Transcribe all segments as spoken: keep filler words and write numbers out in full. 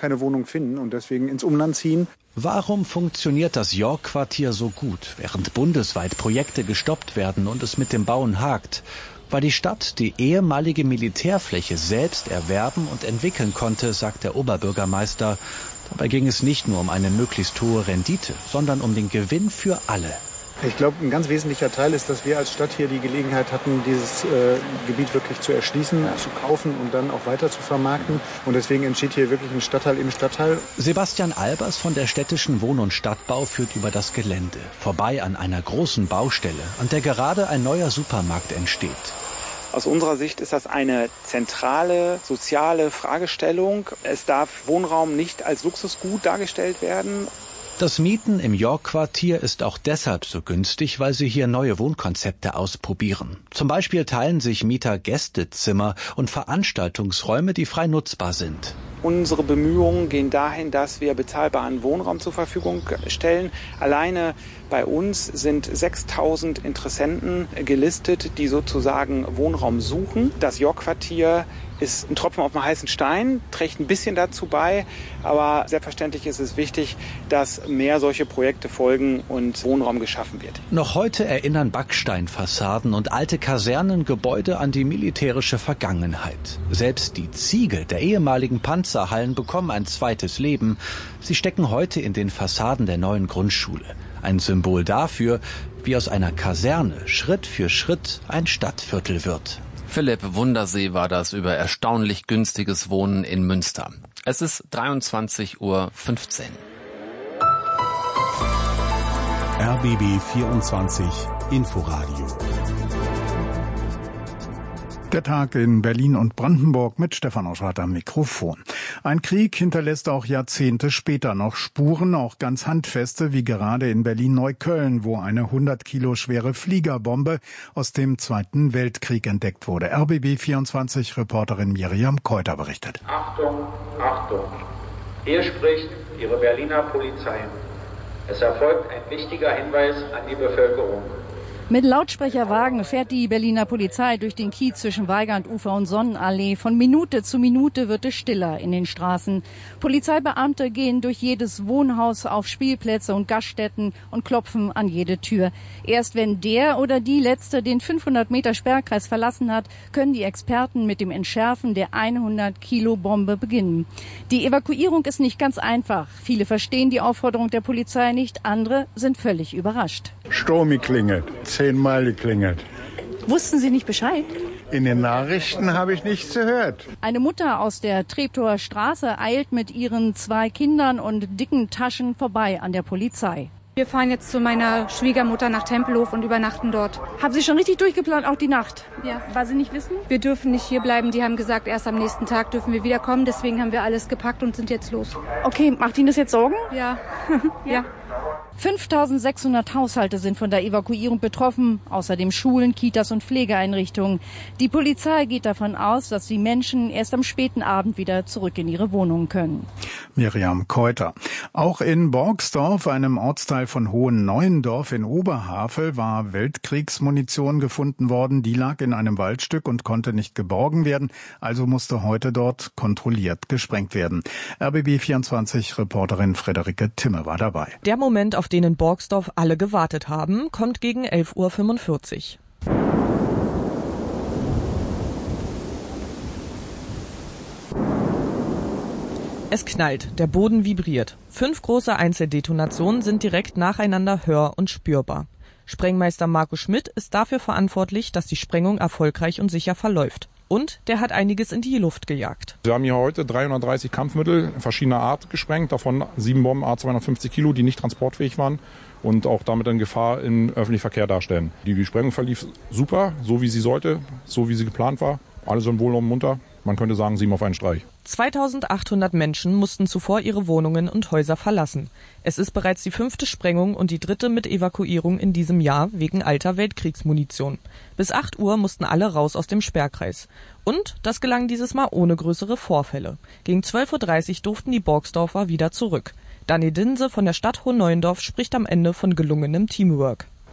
keine Wohnung finden und deswegen ins Umland ziehen. Warum funktioniert das York-Quartier so gut, während bundesweit Projekte gestoppt werden und es mit dem Bauen hakt? Weil die Stadt die ehemalige Militärfläche selbst erwerben und entwickeln konnte, sagt der Oberbürgermeister. Dabei ging es nicht nur um eine möglichst hohe Rendite, sondern um den Gewinn für alle. Ich glaube, ein ganz wesentlicher Teil ist, dass wir als Stadt hier die Gelegenheit hatten, dieses äh, Gebiet wirklich zu erschließen, zu kaufen und dann auch weiter zu vermarkten. Und deswegen entsteht hier wirklich ein Stadtteil im Stadtteil. Sebastian Albers von der städtischen Wohn- und Stadtbau führt über das Gelände, vorbei an einer großen Baustelle, an der gerade ein neuer Supermarkt entsteht. Aus unserer Sicht ist das eine zentrale soziale Fragestellung. Es darf Wohnraum nicht als Luxusgut dargestellt werden. Das Mieten im York-Quartier ist auch deshalb so günstig, weil sie hier neue Wohnkonzepte ausprobieren. Zum Beispiel teilen sich Mieter Gästezimmer und Veranstaltungsräume, die frei nutzbar sind. Unsere Bemühungen gehen dahin, dass wir bezahlbaren Wohnraum zur Verfügung stellen. Alleine bei uns sind sechstausend Interessenten gelistet, die sozusagen Wohnraum suchen. Das York-Quartier ist ein Tropfen auf dem heißen Stein, trägt ein bisschen dazu bei. Aber selbstverständlich ist es wichtig, dass mehr solche Projekte folgen und Wohnraum geschaffen wird. Noch heute erinnern Backsteinfassaden und alte Kasernengebäude an die militärische Vergangenheit. Selbst die Ziegel der ehemaligen Panzerhallen bekommen ein zweites Leben. Sie stecken heute in den Fassaden der neuen Grundschule. Ein Symbol dafür, wie aus einer Kaserne Schritt für Schritt ein Stadtviertel wird. Philipp Wundersee war das über erstaunlich günstiges Wohnen in Münster. Es ist dreiundzwanzig Uhr fünfzehn. R B B vierundzwanzig Inforadio. Der Tag in Berlin und Brandenburg mit Stefan Oschwart am Mikrofon. Ein Krieg hinterlässt auch Jahrzehnte später noch Spuren, auch ganz handfeste, wie gerade in Berlin-Neukölln, wo eine hundert Kilo schwere Fliegerbombe aus dem Zweiten Weltkrieg entdeckt wurde. R B B vierundzwanzig Reporterin Miriam Keuter berichtet. Achtung, Achtung! Hier spricht Ihre Berliner Polizei. Es erfolgt ein wichtiger Hinweis an die Bevölkerung. Mit Lautsprecherwagen fährt die Berliner Polizei durch den Kiez zwischen Weigandufer und Sonnenallee. Von Minute zu Minute wird es stiller in den Straßen. Polizeibeamte gehen durch jedes Wohnhaus, auf Spielplätze und Gaststätten und klopfen an jede Tür. Erst wenn der oder die Letzte den fünfhundert Meter Sperrkreis verlassen hat, können die Experten mit dem Entschärfen der hundert Kilo Bombe beginnen. Die Evakuierung ist nicht ganz einfach. Viele verstehen die Aufforderung der Polizei nicht, andere sind völlig überrascht. Sturmi klingelt. Zehnmal geklingelt. Wussten Sie nicht Bescheid? In den Nachrichten habe ich nichts gehört. Eine Mutter aus der Treptower Straße eilt mit ihren zwei Kindern und dicken Taschen vorbei an der Polizei. Wir fahren jetzt zu meiner Schwiegermutter nach Tempelhof und übernachten dort. Haben Sie schon richtig durchgeplant, auch die Nacht? Ja. Weil Sie nicht wissen? Wir dürfen nicht hier bleiben. Die haben gesagt, erst am nächsten Tag dürfen wir wiederkommen. Deswegen haben wir alles gepackt und sind jetzt los. Okay, macht Ihnen das jetzt Sorgen? Ja. ja. fünftausendsechshundert Haushalte sind von der Evakuierung betroffen, außerdem Schulen, Kitas und Pflegeeinrichtungen. Die Polizei geht davon aus, dass die Menschen erst am späten Abend wieder zurück in ihre Wohnungen können. Miriam Keuter. Auch in Borgsdorf, einem Ortsteil von Hohen-Neuendorf in Oberhavel, war Weltkriegsmunition gefunden worden. Die lag in einem Waldstück und konnte nicht geborgen werden, also musste heute dort kontrolliert gesprengt werden. R B B vierundzwanzig Reporterin Friederike Timme war dabei. Der Moment, auf den in Borgsdorf alle gewartet haben, kommt gegen elf Uhr fünfundvierzig. Es knallt, der Boden vibriert. Fünf große Einzeldetonationen sind direkt nacheinander hör- und spürbar. Sprengmeister Marco Schmidt ist dafür verantwortlich, dass die Sprengung erfolgreich und sicher verläuft. Und der hat einiges in die Luft gejagt. Wir haben hier heute dreihundertdreißig Kampfmittel verschiedener Art gesprengt, davon sieben Bomben A zweihundertfünfzig Kilo, die nicht transportfähig waren und auch damit eine Gefahr im öffentlichen Verkehr darstellen. Die, die Sprengung verlief super, so wie sie sollte, so wie sie geplant war. Alle sind wohl und munter. Man könnte sagen, sieben auf einen Streich. zweitausendachthundert Menschen mussten zuvor ihre Wohnungen und Häuser verlassen. Es ist bereits die fünfte Sprengung und die dritte mit Evakuierung in diesem Jahr wegen alter Weltkriegsmunition. Bis acht Uhr mussten alle raus aus dem Sperrkreis. Und das gelang dieses Mal ohne größere Vorfälle. Gegen zwölf Uhr dreißig durften die Borgsdorfer wieder zurück. Dani Dinse von der Stadt Hohen-Neuendorf spricht am Ende von gelungenem Teamwork.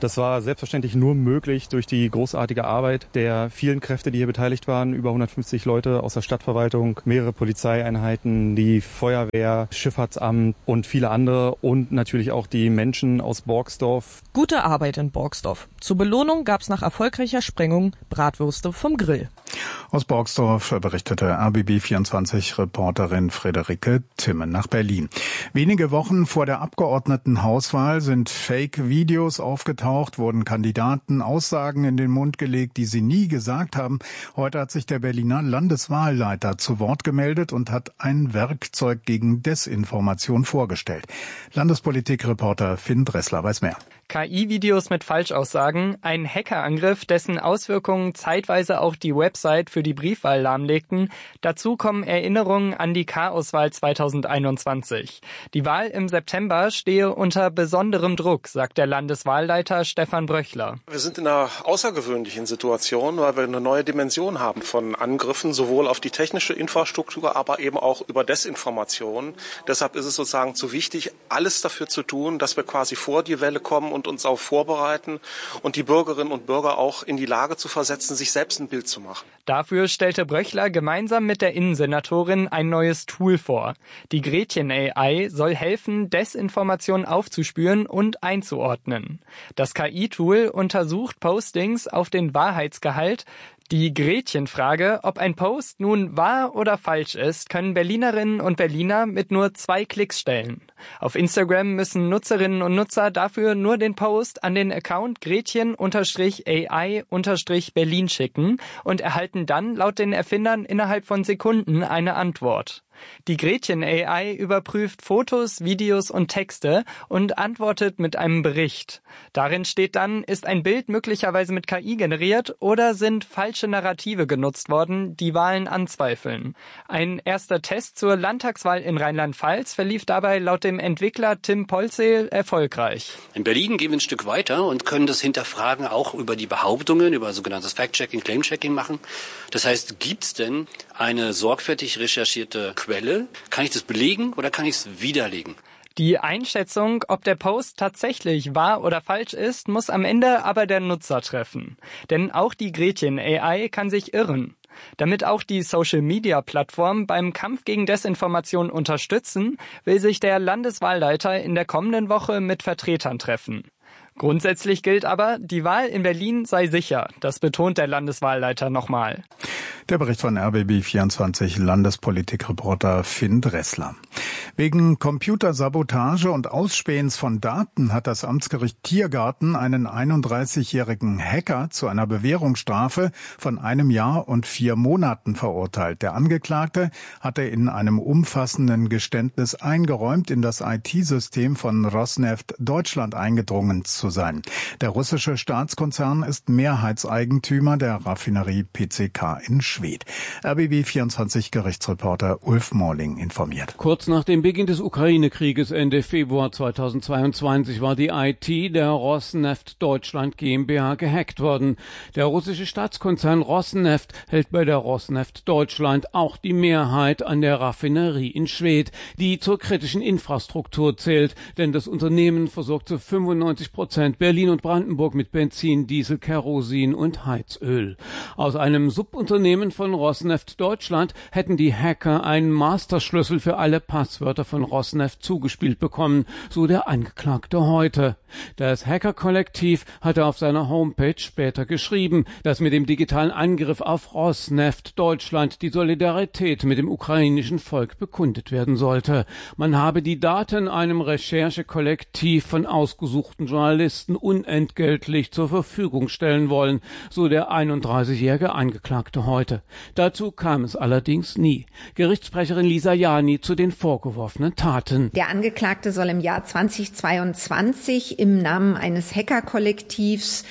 Das war selbstverständlich nur möglich durch die großartige Arbeit der vielen Kräfte, die hier beteiligt waren. Über hundertfünfzig Leute aus der Stadtverwaltung, mehrere Polizeieinheiten, die Feuerwehr, Schifffahrtsamt und viele andere und natürlich auch die Menschen aus Borgsdorf. Gute Arbeit in Borgsdorf. Zur Belohnung gab es nach erfolgreicher Sprengung Bratwürste vom Grill. Aus Borgsdorf berichtete R B B vierundzwanzig-Reporterin Friederike Timme nach Berlin. Wenige Wochen vor der Abgeordnetenhauswahl sind Fake-Videos aufgetaucht, wurden Kandidaten Aussagen in den Mund gelegt, die sie nie gesagt haben. Heute hat sich der Berliner Landeswahlleiter zu Wort gemeldet und hat ein Werkzeug gegen Desinformation vorgestellt. Landespolitik-Reporter Finn Dressler weiß mehr. K I-Videos mit Falschaussagen, ein Hackerangriff, dessen Auswirkungen zeitweise auch die Website für die Briefwahl lahmlegten. Dazu kommen Erinnerungen an die Chaoswahl zweitausendeinundzwanzig. Die Wahl im September stehe unter besonderem Druck, sagt der Landeswahlleiter Stefan Bröchler. Wir sind in einer außergewöhnlichen Situation, weil wir eine neue Dimension haben von Angriffen, sowohl auf die technische Infrastruktur, aber eben auch über Desinformation. Deshalb ist es sozusagen zu wichtig, alles dafür zu tun, dass wir quasi vor die Welle kommen und und uns auch vorbereiten und die Bürgerinnen und Bürger auch in die Lage zu versetzen, sich selbst ein Bild zu machen. Dafür stellte Bröchler gemeinsam mit der Innensenatorin ein neues Tool vor. Die Gretchen-A I soll helfen, Desinformation aufzuspüren und einzuordnen. Das K I-Tool untersucht Postings auf den Wahrheitsgehalt. Die Gretchenfrage, ob ein Post nun wahr oder falsch ist, können Berlinerinnen und Berliner mit nur zwei Klicks stellen. Auf Instagram müssen Nutzerinnen und Nutzer dafür nur den Post an den Account Gretchen-A I-Berlin schicken und erhalten dann laut den Erfindern innerhalb von Sekunden eine Antwort. Die Gretchen-A I überprüft Fotos, Videos und Texte und antwortet mit einem Bericht. Darin steht dann, ist ein Bild möglicherweise mit K I generiert oder sind falsche Narrative genutzt worden, die Wahlen anzweifeln. Ein erster Test zur Landtagswahl in Rheinland-Pfalz verlief dabei laut dem Entwickler Tim Polzel erfolgreich. In Berlin gehen wir ein Stück weiter und können das Hinterfragen auch über die Behauptungen, über sogenanntes Fact-Checking, Claim-Checking machen. Das heißt, gibt es denn eine sorgfältig recherchierte Quelle? Kann ich das belegen oder kann ich es widerlegen? Die Einschätzung, ob der Post tatsächlich wahr oder falsch ist, muss am Ende aber der Nutzer treffen. Denn auch die Gretchen-A I kann sich irren. Damit auch die Social-Media-Plattform beim Kampf gegen Desinformation unterstützen, will sich der Landeswahlleiter in der kommenden Woche mit Vertretern treffen. Grundsätzlich gilt aber, die Wahl in Berlin sei sicher. Das betont der Landeswahlleiter nochmal. Der Bericht von R B B vierundzwanzig Landespolitikreporter Finn Dressler. Wegen Computersabotage und Ausspähens von Daten hat das Amtsgericht Tiergarten einen einunddreißigjährigen Hacker zu einer Bewährungsstrafe von einem Jahr und vier Monaten verurteilt. Der Angeklagte hatte in einem umfassenden Geständnis eingeräumt, in das I T-System von Rosneft Deutschland eingedrungen zu sein. Der russische Staatskonzern ist Mehrheitseigentümer der Raffinerie P C K in Schwedt. R B B vierundzwanzig Gerichtsreporter Ulf Morling informiert. Kurz nach dem Beginn des Ukraine-Krieges Ende Februar zweitausendzweiundzwanzig war die I T der Rosneft Deutschland GmbH gehackt worden. Der russische Staatskonzern Rosneft hält bei der Rosneft Deutschland auch die Mehrheit an der Raffinerie in Schwedt, die zur kritischen Infrastruktur zählt, denn das Unternehmen versorgt zu fünfundneunzig Prozent Berlin und Brandenburg mit Benzin, Diesel, Kerosin und Heizöl. Aus einem Subunternehmen von Rosneft Deutschland hätten die Hacker einen Masterschlüssel für alle Passwörter von Rosneft zugespielt bekommen, so der Angeklagte heute. Das Hacker-Kollektiv hatte auf seiner Homepage später geschrieben, dass mit dem digitalen Angriff auf Rosneft Deutschland die Solidarität mit dem ukrainischen Volk bekundet werden sollte. Man habe die Daten einem Recherchekollektiv von ausgesuchten Journalisten unentgeltlich zur Verfügung stellen wollen, so der einunddreißigjährige Angeklagte heute. Dazu kam es allerdings nie. Gerichtssprecherin Lisa Jani zu den vorgeworfenen Taten. Der Angeklagte soll im Jahr zweitausendzweiundzwanzig im Namen eines Hackerkollektivs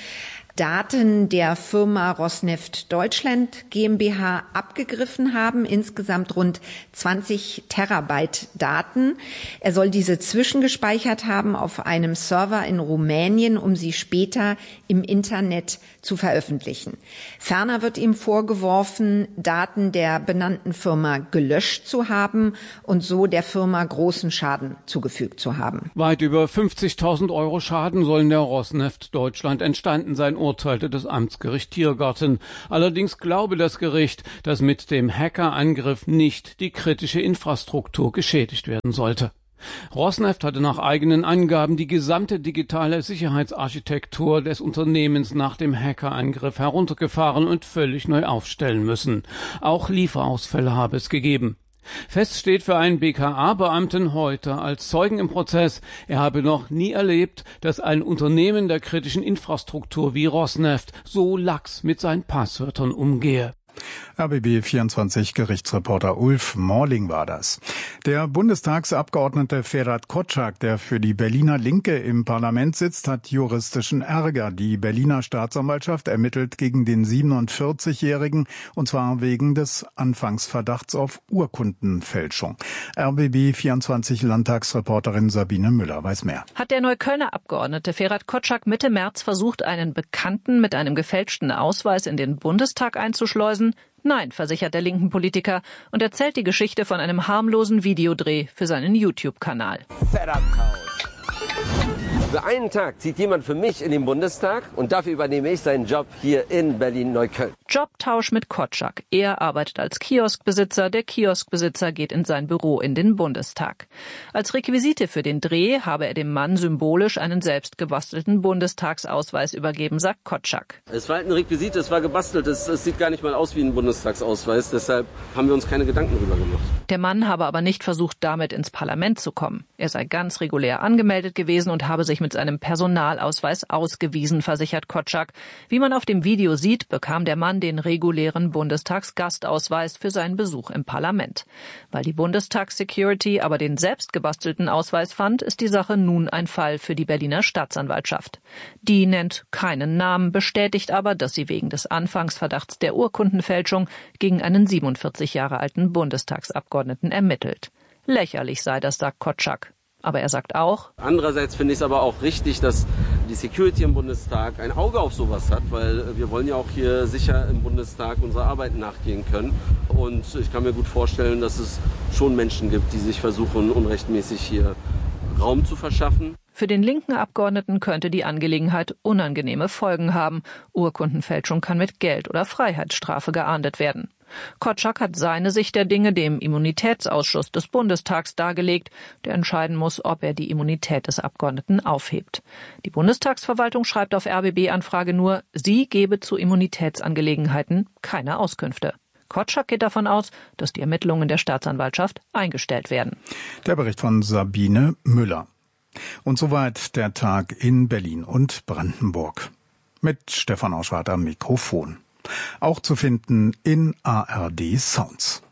Daten der Firma Rosneft Deutschland GmbH abgegriffen haben, insgesamt rund zwanzig Terabyte Daten. Er soll diese zwischengespeichert haben auf einem Server in Rumänien, um sie später im Internet zu veröffentlichen. Ferner wird ihm vorgeworfen, Daten der benannten Firma gelöscht zu haben und so der Firma großen Schaden zugefügt zu haben. Weit über fünfzigtausend Euro Schaden sollen der Rosneft Deutschland entstanden sein, urteilte das Amtsgericht Tiergarten. Allerdings glaube das Gericht, dass mit dem Hackerangriff nicht die kritische Infrastruktur geschädigt werden sollte. Rosneft hatte nach eigenen Angaben die gesamte digitale Sicherheitsarchitektur des Unternehmens nach dem Hackerangriff heruntergefahren und völlig neu aufstellen müssen. Auch Lieferausfälle habe es gegeben. Fest steht für einen B K A-Beamten heute als Zeugen im Prozess, er habe noch nie erlebt, dass ein Unternehmen der kritischen Infrastruktur wie Rosneft so lax mit seinen Passwörtern umgehe. R B B vierundzwanzig Gerichtsreporter Ulf Morling war das. Der Bundestagsabgeordnete Ferhat Kotschak, der für die Berliner Linke im Parlament sitzt, hat juristischen Ärger. Die Berliner Staatsanwaltschaft ermittelt gegen den siebenundvierzigjährigen, und zwar wegen des Anfangsverdachts auf Urkundenfälschung. R B B vierundzwanzig Landtagsreporterin Sabine Müller weiß mehr. Hat der Neuköllner Abgeordnete Ferhat Kotschak Mitte März versucht, einen Bekannten mit einem gefälschten Ausweis in den Bundestag einzuschleusen? Nein, versichert der linken Politiker und erzählt die Geschichte von einem harmlosen Videodreh für seinen YouTube-Kanal. Für einen Tag zieht jemand für mich in den Bundestag und dafür übernehme ich seinen Job hier in Berlin-Neukölln. Jobtausch mit Kotschak. Er arbeitet als Kioskbesitzer, der Kioskbesitzer geht in sein Büro in den Bundestag. Als Requisite für den Dreh habe er dem Mann symbolisch einen selbst gebastelten Bundestagsausweis übergeben, sagt Kotschak. Es war halt ein Requisit, es war gebastelt, es, es sieht gar nicht mal aus wie ein Bundestagsausweis, deshalb haben wir uns keine Gedanken darüber gemacht. Der Mann habe aber nicht versucht, damit ins Parlament zu kommen. Er sei ganz regulär angemeldet gewesen und habe sich mit seinem Personalausweis ausgewiesen, versichert Kotschak. Wie man auf dem Video sieht, bekam der Mann den regulären Bundestagsgastausweis für seinen Besuch im Parlament. Weil die Bundestagssecurity aber den selbst gebastelten Ausweis fand, ist die Sache nun ein Fall für die Berliner Staatsanwaltschaft. Die nennt keinen Namen, bestätigt aber, dass sie wegen des Anfangsverdachts der Urkundenfälschung gegen einen siebenundvierzig Jahre alten Bundestagsabgeordneten ermittelt. Lächerlich sei das, sagt Kotschak. Aber er sagt auch: Andererseits finde ich es aber auch richtig, dass die Security im Bundestag ein Auge auf sowas hat, weil wir wollen ja auch hier sicher im Bundestag unserer Arbeit nachgehen können. Und ich kann mir gut vorstellen, dass es schon Menschen gibt, die sich versuchen, unrechtmäßig hier Raum zu verschaffen. Für den linken Abgeordneten könnte die Angelegenheit unangenehme Folgen haben. Urkundenfälschung kann mit Geld- oder Freiheitsstrafe geahndet werden. Kotschak hat seine Sicht der Dinge dem Immunitätsausschuss des Bundestags dargelegt, der entscheiden muss, ob er die Immunität des Abgeordneten aufhebt. Die Bundestagsverwaltung schreibt auf R B B-Anfrage nur, sie gebe zu Immunitätsangelegenheiten keine Auskünfte. Kotschak geht davon aus, dass die Ermittlungen der Staatsanwaltschaft eingestellt werden. Der Bericht von Sabine Müller. Und soweit der Tag in Berlin und Brandenburg. Mit Stefan Auschwart am Mikrofon. Auch zu finden in A R D Sounds.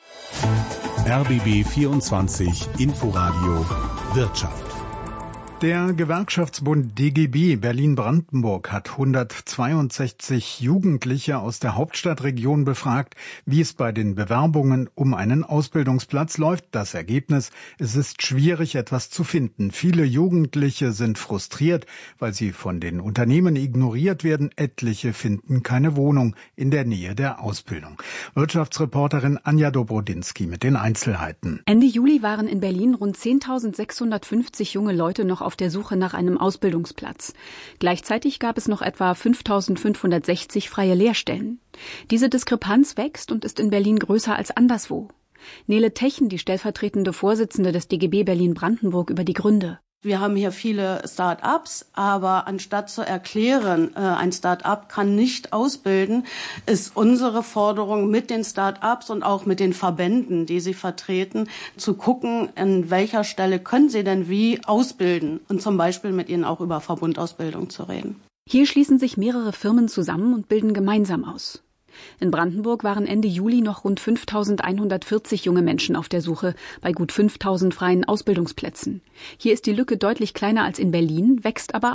R B B vierundzwanzig Inforadio Wirtschaft. Der Gewerkschaftsbund D G B Berlin-Brandenburg hat hundertzweiundsechzig Jugendliche aus der Hauptstadtregion befragt, wie es bei den Bewerbungen um einen Ausbildungsplatz läuft. Das Ergebnis: Es ist schwierig, etwas zu finden. Viele Jugendliche sind frustriert, weil sie von den Unternehmen ignoriert werden. Etliche finden keine Wohnung in der Nähe der Ausbildung. Wirtschaftsreporterin Anja Dobrodinsky mit den Einzelheiten. Ende Juli waren in Berlin rund zehntausendsechshundertfünfzig junge Leute noch auf der Suche nach einem Ausbildungsplatz. Gleichzeitig gab es noch etwa fünftausendfünfhundertsechzig freie Lehrstellen. Diese Diskrepanz wächst und ist in Berlin größer als anderswo. Nele Techen, die stellvertretende Vorsitzende des D G B Berlin-Brandenburg, über die Gründe. Wir haben hier viele Start-ups, aber anstatt zu erklären, ein Start-up kann nicht ausbilden, ist unsere Forderung mit den Start-ups und auch mit den Verbänden, die sie vertreten, zu gucken, an welcher Stelle können sie denn wie ausbilden und zum Beispiel mit ihnen auch über Verbundausbildung zu reden. Hier schließen sich mehrere Firmen zusammen und bilden gemeinsam aus. In Brandenburg waren Ende Juli noch rund fünftausendeinhundertvierzig junge Menschen auf der Suche bei gut fünftausend freien Ausbildungsplätzen. Hier ist die Lücke deutlich kleiner als in Berlin, wächst aber auch.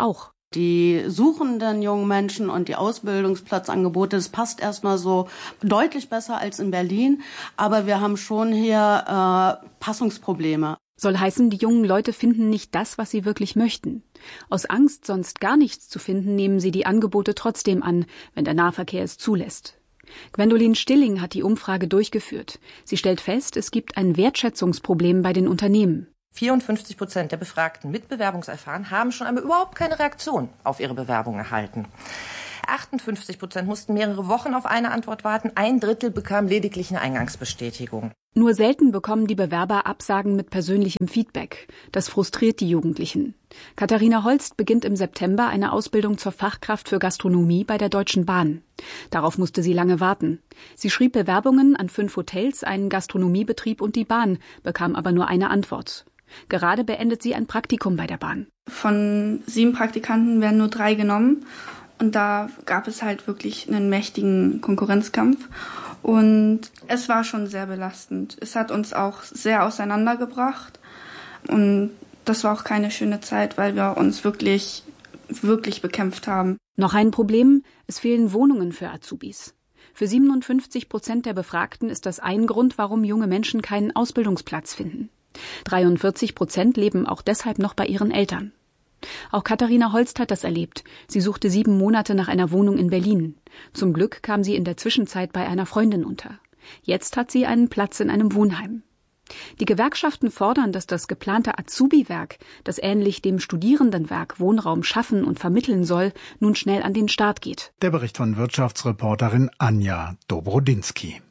Die suchenden jungen Menschen und die Ausbildungsplatzangebote, das passt erstmal so deutlich besser als in Berlin, aber wir haben schon hier äh, Passungsprobleme. Soll heißen, die jungen Leute finden nicht das, was sie wirklich möchten. Aus Angst, sonst gar nichts zu finden, nehmen sie die Angebote trotzdem an, wenn der Nahverkehr es zulässt. Gwendolin Stilling hat die Umfrage durchgeführt. Sie stellt fest, es gibt ein Wertschätzungsproblem bei den Unternehmen. vierundfünfzig Prozent der Befragten mit Bewerbungserfahren haben schon einmal überhaupt keine Reaktion auf ihre Bewerbung erhalten. achtundfünfzig Prozent mussten mehrere Wochen auf eine Antwort warten. Ein Drittel bekam lediglich eine Eingangsbestätigung. Nur selten bekommen die Bewerber Absagen mit persönlichem Feedback. Das frustriert die Jugendlichen. Katharina Holst beginnt im September eine Ausbildung zur Fachkraft für Gastronomie bei der Deutschen Bahn. Darauf musste sie lange warten. Sie schrieb Bewerbungen an fünf Hotels, einen Gastronomiebetrieb und die Bahn, bekam aber nur eine Antwort. Gerade beendet sie ein Praktikum bei der Bahn. Von sieben Praktikanten werden nur drei genommen. Und da gab es halt wirklich einen mächtigen Konkurrenzkampf. Und es war schon sehr belastend. Es hat uns auch sehr auseinandergebracht. Und das war auch keine schöne Zeit, weil wir uns wirklich, wirklich bekämpft haben. Noch ein Problem, es fehlen Wohnungen für Azubis. Für siebenundfünfzig Prozent der Befragten ist das ein Grund, warum junge Menschen keinen Ausbildungsplatz finden. dreiundvierzig Prozent leben auch deshalb noch bei ihren Eltern. Auch Katharina Holst hat das erlebt. Sie suchte sieben Monate nach einer Wohnung in Berlin. Zum Glück kam sie in der Zwischenzeit bei einer Freundin unter. Jetzt hat sie einen Platz in einem Wohnheim. Die Gewerkschaften fordern, dass das geplante Azubi-Werk, das ähnlich dem Studierendenwerk Wohnraum schaffen und vermitteln soll, nun schnell an den Start geht. Der Bericht von Wirtschaftsreporterin Anja Dobrodinsky.